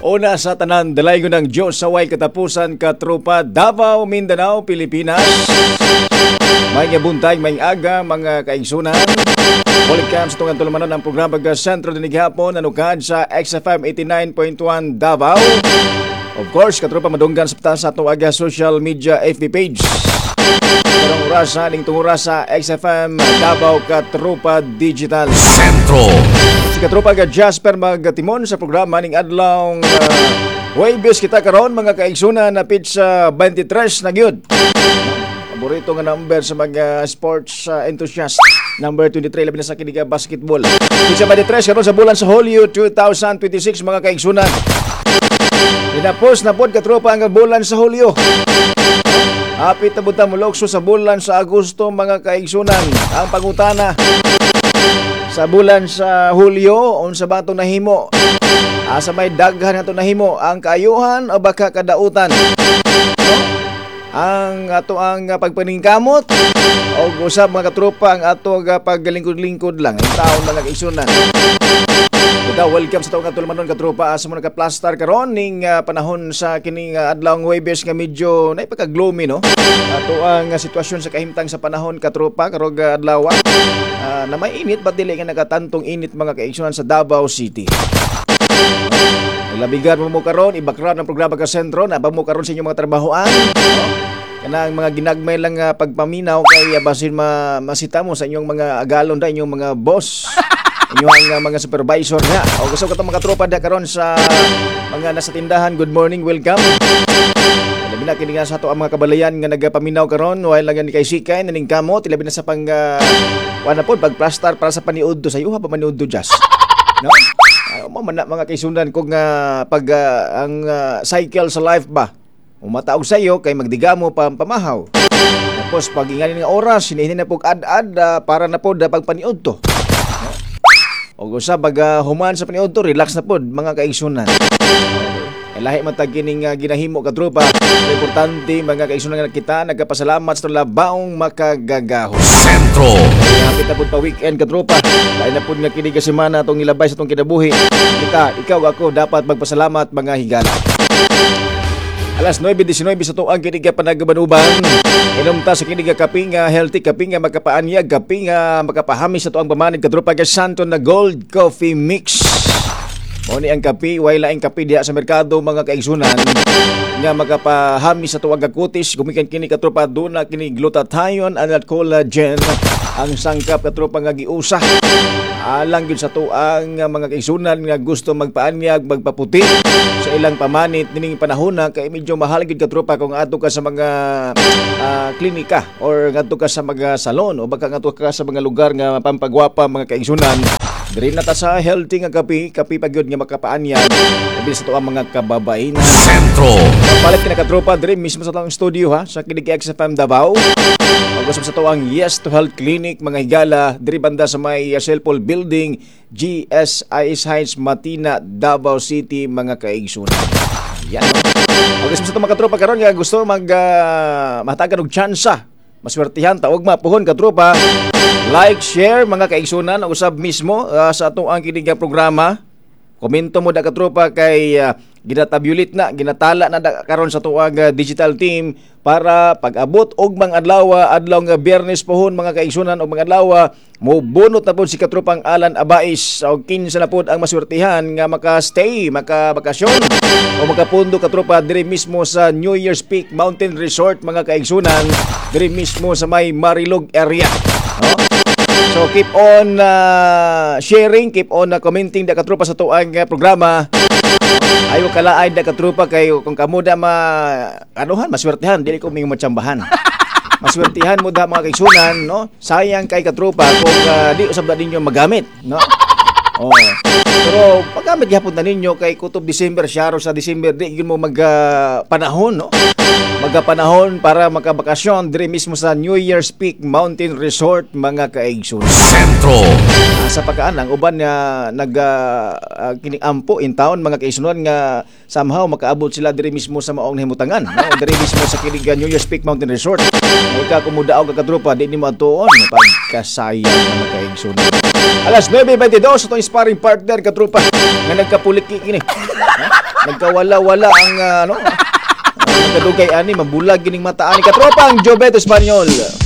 Una sa tanan, dalaygon ng Diyos sa way katapusan katropa Davao, Mindanao, Pilipinas. May buntag, may aga, mga kaigsunan. Welcome sa tungan tulumanon ng programa ng Sentro Dinig Hapon, nanukad sa XFM 89.1 Davao. Of course, katropa madunggan sa pataas sa itong aga social media FB page. Karong orasa, ning tungura sa XFM Davao Katropa Digital Sentro. Si katropa ga Jasper magatimon sa programa ning adlawng Waybes kita karon mga kaigsunan na pizza 23 na gyud. Paborito nga number sa mga sports enthusiast. Number 23 labi na sa kiniga basketball. Pizza 23 karon sa bulan sa Hulyo 2026 mga kaigsunan. Pinapos na pod katropa ang bulan sa Hulyo. Hapit na buta mulokso sa bulan sa Agosto mga kaigsunan. Ang pangutana sa bulan sa Hulyo unsa ba itong nahimo? Asa may daghan na itong nahimo? Ang kaayuhan o baka kadautan? Ang ato ang pagpaningkamot o usab mga katropa ang ato paglingkod-lingkod lang ang taon mga kaigsunan. Welcome sa taong katulmanon katropa. Asa mo naka-plaster karon ning panahon sa kining adlawng Huwebes nga medyo naipaka-gloomy no. Ato ang sitwasyon sa kahimtang sa panahon katropa karong adlaw na may init but dili nga nakatantong init mga kaigsunan sa Davao City. Labigan mo karon i-background ng programa ka sentro na ba mo karon sa inyong mga trabahoan. Kanang mga ginagmay lang pagpaminaw kay basin masita mo sa inyong mga agalon da inyong mga boss. Inyong mga supervisor nga. O gusto ko itong mga tropa da karon sa mga nasa tindahan. Good morning, welcome. Labi na kini nga sa ato ang mga kabalayan nga nagapaminaw karon while lang ni kay Sikay naning kamot labi na sa pang wala pod pagplastar para sa paniudto sa iyo ha pa paniudto just. No? Mo man mga kaisundan kung pag ang cycle sa life ba. Umataog sa iyo kay magdigamo pa pamahaw. Tapos pag inganin nga oras hinihin na pug ad-ad para na pod pagpaniudto. O usab pag human sa paniudto relax na pod mga kaigsunan. Lahi man tag kining ginahimo ka tropa. Importante mga kaigsunan nga kita nagapasalamat sa labaong makagagahos. Sentro. Hapit na pod pa weekend ka tropa. Lahi na pod nga kini ka semana atong ilabay sa atong kinabuhi. Ikaw ako dapat magpasalamat mga higala. Alas 9:19 sa tuang kini ka panagabanuban. Inumta sa kini ka kape nga healthy, kape nga makapaanyag, kape nga makapahamis sa tuang pamanig katropa ka Santo na Gold Coffee Mix. Mo ni ang kape, way laing kape diha sa merkado mga kaigsunan nga makapahamis sa tuang kutis, gumikan kini katropa duna kini glutathione and collagen ang sangkap katropa nga giusa. Alang gyud sa tuang mga kaigsunan nga gusto magpaanyag, magpaputi sa ilang pamanit nining panahon na kay medyo mahal gyud katropa kung adto ka sa mga klinika or ngadto ka sa mga salon o baka ngadto ka sa mga lugar nga pampagwapa mga kaigsunan. Diri na ta sa healthy nga kape pa gyud nga makapaanyag labi sa tuang mga kababaihan. Sentro. Palit kina katropa diri mismo sa tuang studio ha sa Kinig XFM Davao. Pag-usap sa tuang Yes to Health Clinic mga higala diri banda sa may Cellpol Building GSIS Heights Matina Davao City mga kaigsunan. Yan. Pag-usap sa tuang mga katropa karon nga gusto mahatagan og tsansa maswertihan tawag mapuhon katropa. Like, share mga kaigsunan usab mismo sa atong ang kinig programa. Komento mo da katropa kay ginatabulit na ginatala na karon sa tuwag digital team para pag-abot og mga adlaw nga Biyernes pohon mga kaigsunan og mga adlaw mo bunot na pod si katropang Alan Abais og 15 na pod ang maswertihan nga maka-stay, maka-bakasyon o makapundo katropa diri mismo sa New Year's Peak Mountain Resort mga kaigsunan diri mismo sa may Marilog area. No? So keep on sharing, keep on commenting da katropa sa tuang programa. Ayo kalaay da katropa kay kung kamo da maswertihan dili ko mingo matsambahan. Maswertihan mo da mga kaigsunan no. Sayang kay katropa kung di usab da ninyo magamit no. Oh. Pero paggamit gyapon na ninyo kay kutob December syaro sa December di gyud mo panahon no. Magapanahon para makabakasyon diri mismo sa New Year's Peak Mountain Resort mga kaigsunan. Sentro. Sa pagkaan ang uban nga kiniampo in town mga kaigsunan nga somehow makaabot sila diri mismo sa maong nahimutangan no diri mismo sa kining New Year's Peak Mountain Resort. Ika kumudaog ka katropa di ni mo atuon pagkasayang mga kaigsunan. Alas 9:22 itong sparring partner katrupa nga nagkapuliki kini. Nagkawala-wala ang kadugay ani mabulag gining mata ani katropa ang Jobet Espanyol.